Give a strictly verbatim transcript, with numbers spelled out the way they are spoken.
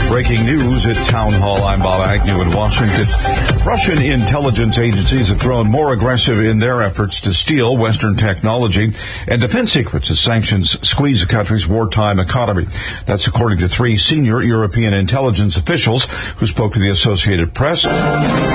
Breaking news at Town Hall. I'm Bob Agnew in Washington. Russian intelligence agencies have grown more aggressive in their efforts to steal Western technology and defense secrets as sanctions squeeze the country's wartime economy. That's according to three senior European intelligence officials who spoke to the Associated Press.